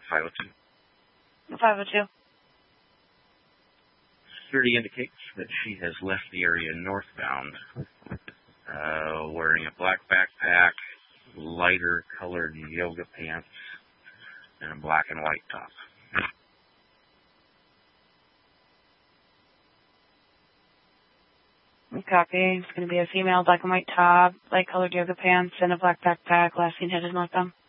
502. 502. Security indicates that she has left the area northbound, wearing a black backpack, lighter colored yoga pants, and a black and white top. Copy. It's going to be a female, black and white top, light colored yoga pants, and a black backpack, last seen headed northbound.